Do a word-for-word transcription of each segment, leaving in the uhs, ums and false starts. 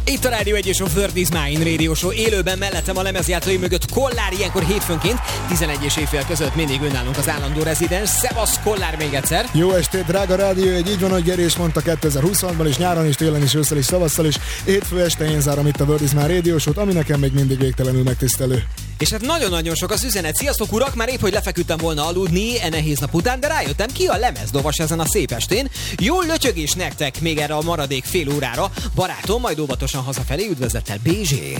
Itt a Rádió egy és a World is Mine Radio Show. Élőben mellettem a lemezjátszói mögött Kollár, ilyenkor hétfőnként tizenegy és éjfél között mindig önállunk az állandó rezidens. Szevasz Kollár még egyszer. Jó estét, drága Rádió egy, így van, hogy Geri is mondta kétezer-huszonban is, nyáron is, télen is, ősszel is, tavasszal is. Hétfő este én zárom itt a World is Mine Radio Show-t, ami nekem még mindig végtelenül megtisztelő. És hát nagyon-nagyon sok az üzenet. Sziasztok urak, már épp, hogy lefeküdtem volna aludni e nehéz nap után, de rájöttem, ki a lemezdovas ezen a szép estén. Jól lötyögés nektek még erre a maradék fél órára. Barátom, majd óvatosan hazafelé, üdvözlettel bé zsé.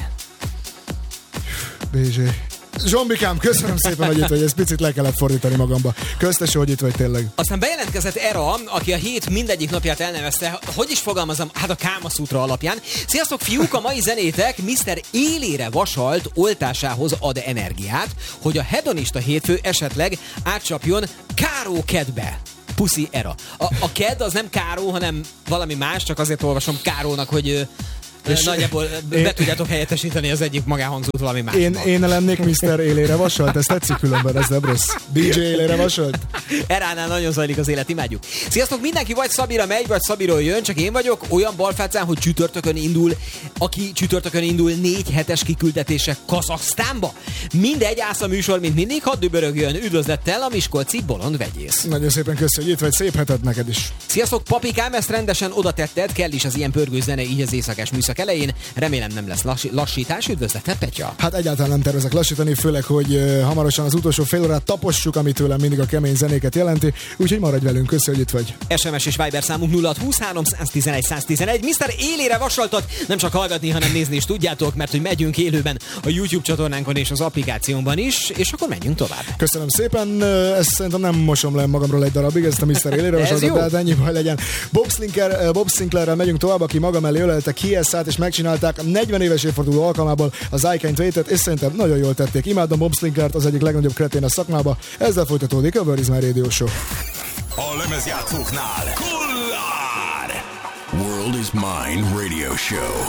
bé zsé. Zsombikám, köszönöm szépen, hogy itt vagy, ezt picit le kellett fordítani magamba. Közteső, hogy itt vagy tényleg. Aztán bejelentkezett Era, aki a hét mindegyik napját elnevezte, hogy is fogalmazom, hát a Kámaszútra alapján. Sziasztok fiúk, a mai zenétek miszter élére vasalt oltásához ad energiát, hogy a hedonista hétfő esetleg átcsapjon Káró kedbe. Puszi Era. A, a ked az nem Káró, hanem valami más, csak azért olvasom Kárónak, hogy és nagyjából be én, tudjátok helyettesíteni az egyik magánhangzót valami más. Én, én lennék miszter élére vasalt, ez tetszik különben, ez nem rossz. dé dzsé élére vasalt? Eránál nagyon zajlik az élet, imádjuk. Sziasztok, mindenki vagy Szabira megy, vagy Szabiról jön, csak én vagyok olyan balfácán, hogy csütörtökön indul, aki csütörtökön indul négy hetes kiküldetése Kazaksztánba. Mindegy, ász a műsor, mint mindig, hadd dübörögjön, üdvözlettel a miskolci bolond vegyész. Nagyon szépen köszönjük, itt vagy, szép hetet neked is. Sziasztok, papikám, ezt rendesen oda tetted, kell is az ilyen pörgő zene így az éjszakás műszak elején. Remélem nem lesz lassi- lassítás. Üdvözletet, Petya! Hát egyáltalán nem tervezek lassítani, főleg, hogy uh, hamarosan az utolsó fél órát tapossuk, ami tőlem mindig a kemény zenéket jelenti, úgyhogy maradj velünk, köszönjük, hogy itt vagy. es em es és Viber számunk nulla hat huszonhárom száztizenegy száztizenegy. miszter élére vasaltat, nem csak hallgatni, hanem nézni is tudjátok, mert hogy megyünk élőben a YouTube csatornánkon és az applikációnkban is, és akkor menjünk tovább. Köszönöm szépen, ezt szerintem nem mosom le magamról egy darabig, ezt a miszter élére vasaltat, de hát ennyi baj legyen. Bob Sinclair, Bob Sinclairrel megyünk tovább, aki maga mellé ölelte Kieszát, és megcsinálták a negyven éves évforduló alkalmából az I Can't Wait-et, és szerintem nagyon jól tették. Imádom Bob Sinclairt, az egyik legnagyobb kretén a szakmába. Ezzel folytatódik a World is Mine Radio Show. A lemezjátszóknál Kollár! World is Mine Radio Show.